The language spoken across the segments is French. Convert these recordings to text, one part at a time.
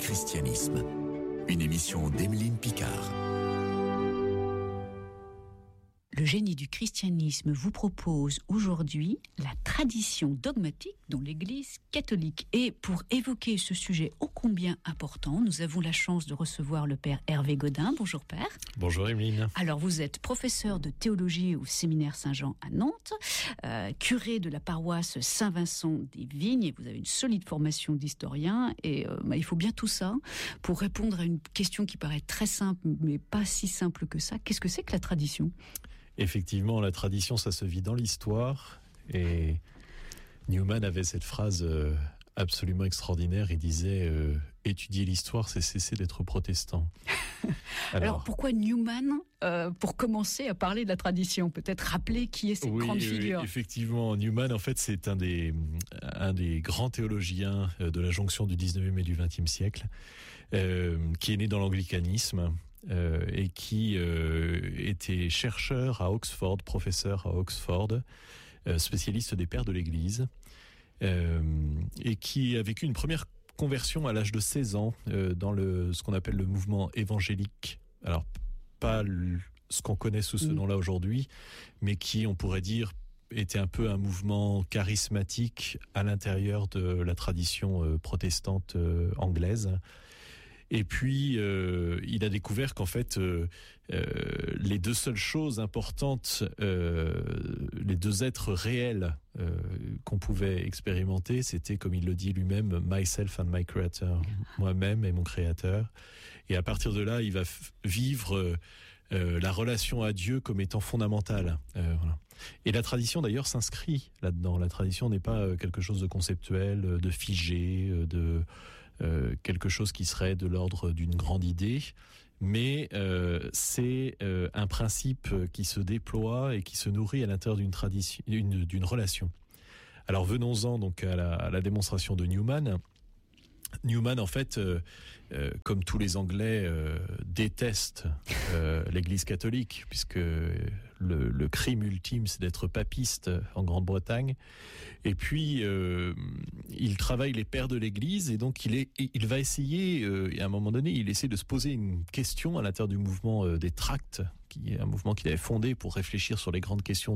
christianisme. Une émission d'Emeline Picard. Le génie du christianisme vous propose aujourd'hui la tradition dogmatique dans l'Église catholique. Et pour évoquer ce sujet ô combien important, nous avons la chance de recevoir le Père Hervé Godin. Bonjour Père. Bonjour Emeline. Alors vous êtes professeur de théologie au séminaire Saint-Jean à Nantes, curé de la paroisse Saint-Vincent des Vignes, et vous avez une solide formation d'historien. Et il faut bien tout ça pour répondre à une question qui paraît très simple, mais pas si simple que ça. Qu'est-ce que c'est que la tradition ? Effectivement, la tradition, ça se vit dans l'histoire. Et Newman avait cette phrase absolument extraordinaire. Il disait étudier l'histoire, c'est cesser d'être protestant. Alors pourquoi Newman, pour commencer à parler de la tradition, peut-être rappeler qui est cette grande figure. Oui, effectivement, Newman, en fait, c'est un des grands théologiens de la jonction du 19e et du 20e siècle, qui est né dans l'anglicanisme. Et qui était chercheur à Oxford, professeur à Oxford, spécialiste des pères de l'Église, et qui a vécu une première conversion à l'âge de 16 ans dans ce qu'on appelle le mouvement évangélique. Alors, pas ce qu'on connaît sous ce nom-là aujourd'hui, mais qui, on pourrait dire, était un peu un mouvement charismatique à l'intérieur de la tradition protestante anglaise. Et puis, il a découvert qu'en fait, les deux seules choses importantes, les deux êtres réels qu'on pouvait expérimenter, c'était, comme il le dit lui-même, myself and my creator, moi-même et mon créateur. Et à partir de là, il va vivre la relation à Dieu comme étant fondamentale. Voilà. Et la tradition, d'ailleurs, s'inscrit là-dedans. La tradition n'est pas quelque chose de conceptuel, de figé, de quelque chose qui serait de l'ordre d'une grande idée, mais c'est un principe qui se déploie et qui se nourrit à l'intérieur d'une tradition, d'une relation. Alors venons-en donc à la démonstration de Newman. Newman, en fait, comme tous les Anglais, déteste l'Église catholique, puisque le crime ultime, c'est d'être papiste en Grande-Bretagne. Et puis, il travaille les pères de l'Église, et donc il va essayer, à un moment donné, il essaie de se poser une question à l'intérieur du mouvement des Tracts, qui est un mouvement qu'il avait fondé pour réfléchir sur les grandes questions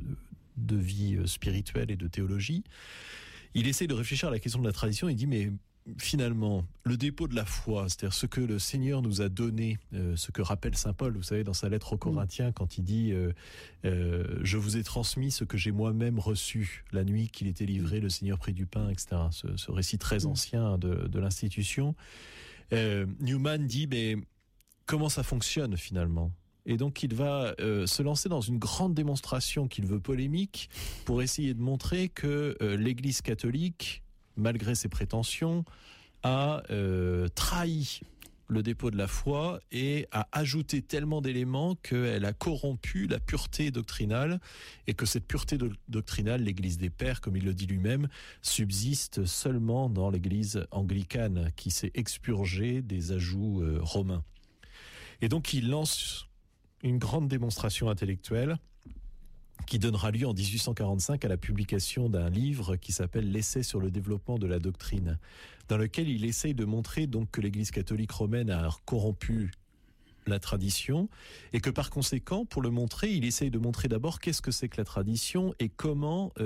de vie spirituelle et de théologie. Il essaie de réfléchir à la question de la tradition, il dit, mais finalement, le dépôt de la foi, c'est-à-dire ce que le Seigneur nous a donné, ce que rappelle saint Paul, vous savez, dans sa lettre aux Corinthiens, quand il dit je vous ai transmis ce que j'ai moi-même reçu la nuit qu'il était livré, le Seigneur prit du pain, etc. Ce récit très ancien de l'institution. Newman dit, mais comment ça fonctionne finalement ? Et donc il va se lancer dans une grande démonstration qu'il veut polémique pour essayer de montrer que l'Église catholique, malgré ses prétentions, a trahi le dépôt de la foi et a ajouté tellement d'éléments qu'elle a corrompu la pureté doctrinale, et que cette pureté doctrinale, l'Église des Pères, comme il le dit lui-même, subsiste seulement dans l'Église anglicane, qui s'est expurgée des ajouts romains. Et donc il lance une grande démonstration intellectuelle qui donnera lieu en 1845 à la publication d'un livre qui s'appelle l'Essai sur le développement de la doctrine, dans lequel il essaye de montrer donc que l'Église catholique romaine a corrompu la tradition, et que par conséquent, pour le montrer, il essaye de montrer d'abord qu'est-ce que c'est que la tradition et comment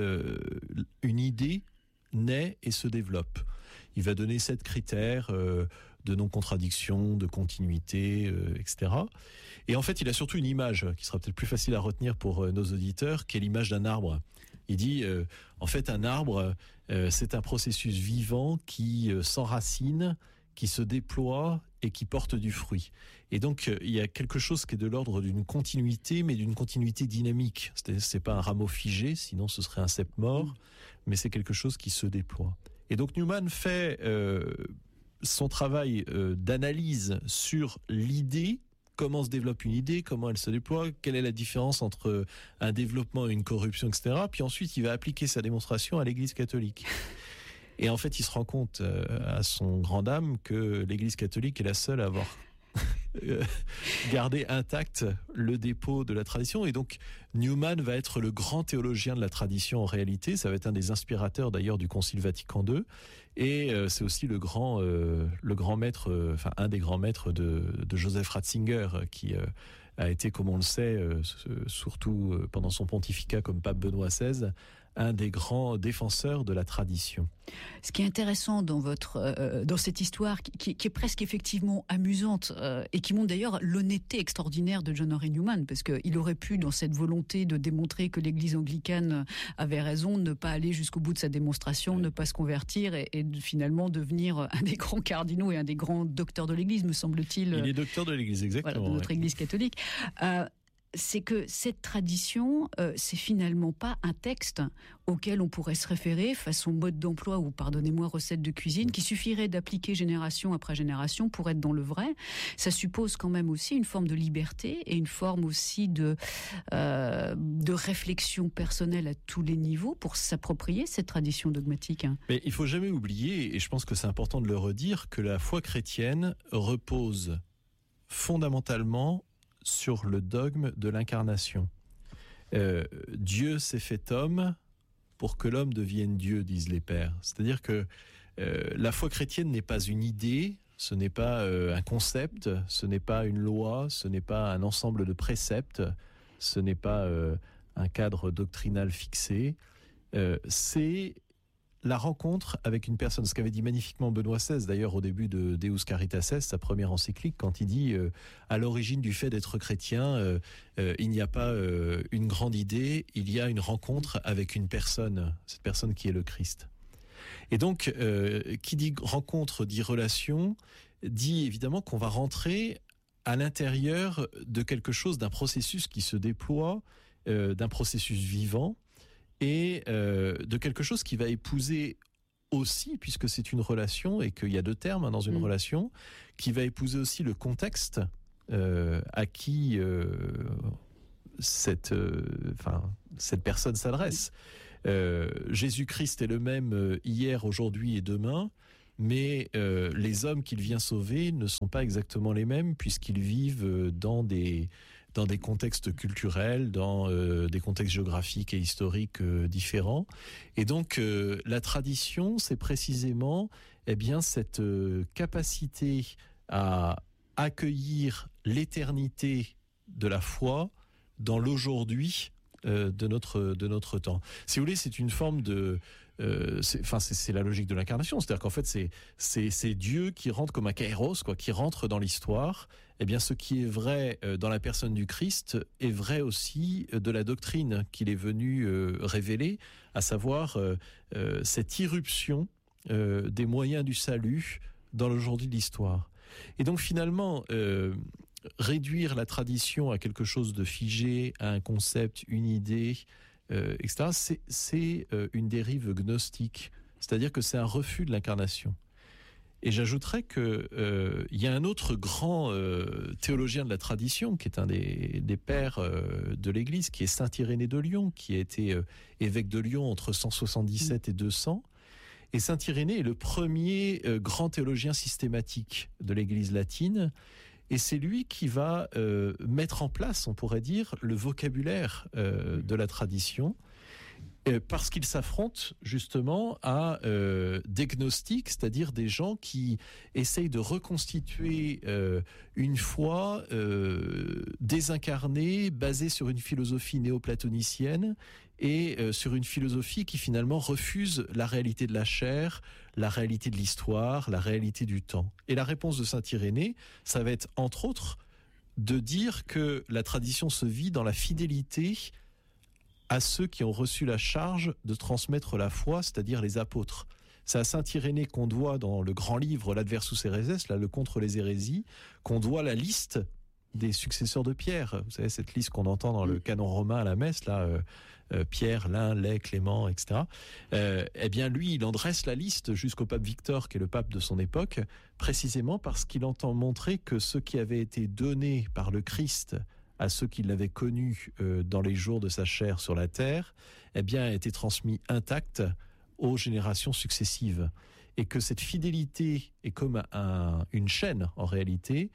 une idée naît et se développe. Il va donner 7 critères de non-contradiction, de continuité, etc. Et en fait, il a surtout une image qui sera peut-être plus facile à retenir pour nos auditeurs, qui est l'image d'un arbre. Il dit, en fait, un arbre, c'est un processus vivant qui s'enracine, qui se déploie et qui porte du fruit. Et donc, il y a quelque chose qui est de l'ordre d'une continuité, mais d'une continuité dynamique. C'est pas un rameau figé, sinon ce serait un cep mort, mais c'est quelque chose qui se déploie. Et donc Newman fait son travail d'analyse sur l'idée, comment se développe une idée, comment elle se déploie, quelle est la différence entre un développement et une corruption, etc. Puis ensuite, il va appliquer sa démonstration à l'Église catholique. Et en fait, il se rend compte à son grand dame que l'Église catholique est la seule à avoir garder intact le dépôt de la tradition. Et donc Newman va être le grand théologien de la tradition en réalité. Ça va être un des inspirateurs d'ailleurs du Concile Vatican II. Et c'est aussi le grand maître, un des grands maîtres de Joseph Ratzinger, qui a été, comme on le sait, surtout pendant son pontificat comme pape Benoît XVI, un des grands défenseurs de la tradition. Ce qui est intéressant dans cette histoire, qui est presque effectivement amusante, et qui montre d'ailleurs l'honnêteté extraordinaire de John Henry Newman, parce qu'il aurait pu, dans cette volonté de démontrer que l'Église anglicane avait raison, ne pas aller jusqu'au bout de sa démonstration, ne pas se convertir, et finalement devenir un des grands cardinaux et un des grands docteurs de l'Église, me semble-t-il. Il est docteur de l'Église, exactement. Voilà, de notre Église catholique. C'est que cette tradition, c'est finalement pas un texte auquel on pourrait se référer façon mode d'emploi ou, pardonnez-moi, recette de cuisine, qui suffirait d'appliquer génération après génération pour être dans le vrai. Ça suppose quand même aussi une forme de liberté et une forme aussi de réflexion personnelle à tous les niveaux pour s'approprier cette tradition dogmatique. Mais il faut jamais oublier, et je pense que c'est important de le redire, que la foi chrétienne repose fondamentalement sur le dogme de l'incarnation. Dieu s'est fait homme pour que l'homme devienne Dieu, disent les pères. C'est-à-dire que la foi chrétienne n'est pas une idée, ce n'est pas un concept, ce n'est pas une loi, ce n'est pas un ensemble de préceptes, ce n'est pas un cadre doctrinal fixé, c'est la rencontre avec une personne, ce qu'avait dit magnifiquement Benoît XVI, d'ailleurs au début de Deus Caritas Est, sa première encyclique, quand il dit à l'origine du fait d'être chrétien, il n'y a pas une grande idée, il y a une rencontre avec une personne, cette personne qui est le Christ. Et donc, qui dit rencontre, dit relation, dit évidemment qu'on va rentrer à l'intérieur de quelque chose, d'un processus qui se déploie, d'un processus vivant, et de quelque chose qui va épouser aussi, puisque c'est une relation et qu'il y a deux termes dans une relation, qui va épouser aussi le contexte à qui cette personne s'adresse. Jésus-Christ est le même hier, aujourd'hui et demain, mais les hommes qu'il vient sauver ne sont pas exactement les mêmes, puisqu'ils vivent dans des contextes culturels, dans des contextes géographiques et historiques différents. Et donc, la tradition, c'est précisément cette capacité à accueillir l'éternité de la foi dans l'aujourd'hui de notre temps. Si vous voulez, c'est une forme de... c'est la logique de l'incarnation, c'est-à-dire qu'en fait c'est Dieu qui rentre comme un kairos, qui rentre dans l'histoire. Eh bien, ce qui est vrai dans la personne du Christ est vrai aussi de la doctrine qu'il est venu révéler, à savoir cette irruption des moyens du salut dans l'aujourd'hui de l'histoire. Et donc finalement, réduire la tradition à quelque chose de figé, à un concept, une idée, etc., c'est une dérive gnostique, c'est-à-dire que c'est un refus de l'incarnation. Et j'ajouterais qu'il y a un autre grand théologien de la tradition, qui est un des pères de l'Église, qui est saint Irénée de Lyon, qui a été évêque de Lyon entre 177 et 200. Et saint Irénée est le premier grand théologien systématique de l'Église latine. Et c'est lui qui va mettre en place, on pourrait dire, le vocabulaire de la tradition, parce qu'il s'affronte justement à des gnostiques, c'est-à-dire des gens qui essayent de reconstituer une foi désincarnée, basée sur une philosophie néoplatonicienne et sur une philosophie qui finalement refuse la réalité de la chair, la réalité de l'histoire, la réalité du temps. Et la réponse de saint Irénée, ça va être entre autres de dire que la tradition se vit dans la fidélité à ceux qui ont reçu la charge de transmettre la foi, c'est-à-dire les apôtres. C'est à saint Irénée qu'on doit, dans le grand livre l'Adversus Héréses, là, le contre les hérésies, qu'on doit la liste des successeurs de Pierre. Vous savez, cette liste qu'on entend dans le canon romain à la messe, là, Pierre, Lin, Lay, Clément, etc. Eh bien, lui, il en dresse la liste jusqu'au pape Victor, qui est le pape de son époque, précisément parce qu'il entend montrer que ce qui avait été donné par le Christ à ceux qui l'avaient connu dans les jours de sa chair sur la terre, eh bien, a été transmis intact aux générations successives. Et que cette fidélité est comme une chaîne, en réalité,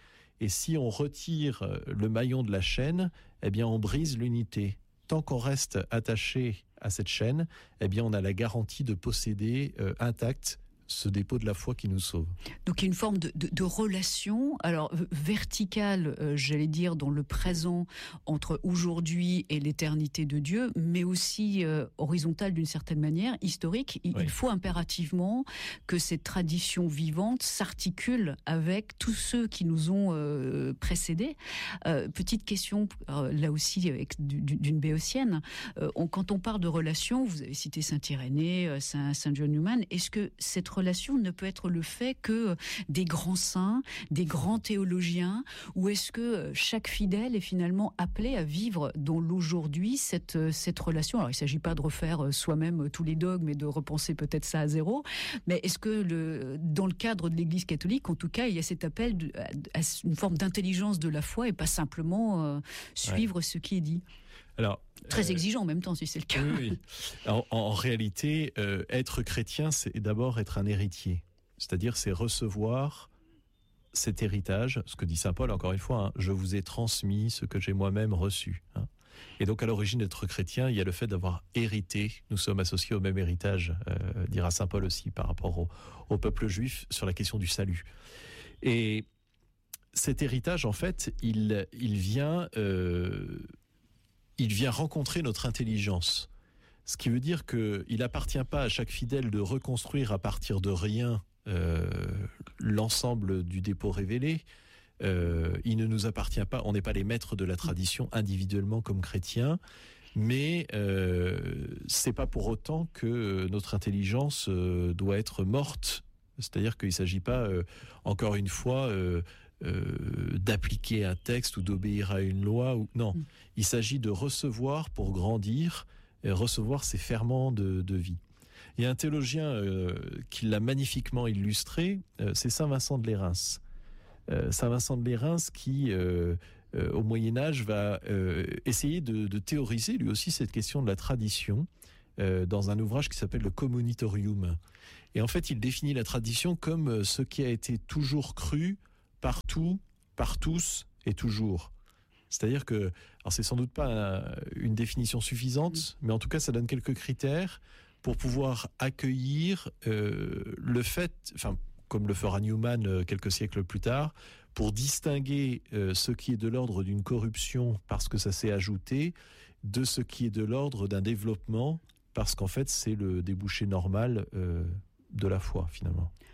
Et si on retire le maillon de la chaîne, eh bien on brise l'unité. Tant qu'on reste attaché à cette chaîne, eh bien on a la garantie de posséder intact ce dépôt de la foi qui nous sauve. Donc il y a une forme de relation, alors verticale, j'allais dire, dans le présent, entre aujourd'hui et l'éternité de Dieu, mais aussi horizontale d'une certaine manière, historique. Il faut impérativement que cette tradition vivante s'articule avec tous ceux qui nous ont précédés. Petite question, là aussi, d'une béotienne. Quand on parle de relation, vous avez cité Saint-Irénée, Saint John Newman, est-ce que cette relation ne peut être le fait que des grands saints, des grands théologiens, ou est-ce que chaque fidèle est finalement appelé à vivre dans l'aujourd'hui cette relation? Alors il ne s'agit pas de refaire soi-même tous les dogmes et de repenser peut-être ça à zéro, mais est-ce que dans le cadre de l'Église catholique, en tout cas, il y a cet appel à une forme d'intelligence de la foi et pas simplement suivre ce qui est dit? Alors, très exigeant en même temps, si c'est le cas. Oui. En réalité, être chrétien, c'est d'abord être un héritier. C'est-à-dire, c'est recevoir cet héritage, ce que dit saint Paul, encore une fois, je vous ai transmis ce que j'ai moi-même reçu. Et donc, à l'origine d'être chrétien, il y a le fait d'avoir hérité. Nous sommes associés au même héritage, dira saint Paul aussi, par rapport au peuple juif, sur la question du salut. Et cet héritage, en fait, il vient rencontrer notre intelligence. Ce qui veut dire qu'il n'appartient pas à chaque fidèle de reconstruire à partir de rien l'ensemble du dépôt révélé. Il ne nous appartient pas, on n'est pas les maîtres de la tradition individuellement comme chrétiens, mais c'est pas pour autant que notre intelligence doit être morte. C'est-à-dire qu'il ne s'agit pas, encore une fois, d'appliquer un texte ou d'obéir à une loi. Non, il s'agit de recevoir pour grandir, et recevoir ces ferments de vie. Il y a un théologien qui l'a magnifiquement illustré, c'est saint Vincent de Lérins. Saint Vincent de Lérins qui, au Moyen-Âge, va essayer de théoriser lui aussi cette question de la tradition dans un ouvrage qui s'appelle le Commonitorium. Et en fait, il définit la tradition comme ce qui a été toujours cru partout, par tous et toujours. C'est-à-dire que, alors c'est sans doute pas une définition suffisante, mais en tout cas ça donne quelques critères pour pouvoir accueillir le fait, enfin comme le fera Newman quelques siècles plus tard, pour distinguer ce qui est de l'ordre d'une corruption parce que ça s'est ajouté, de ce qui est de l'ordre d'un développement parce qu'en fait c'est le débouché normal de la foi finalement.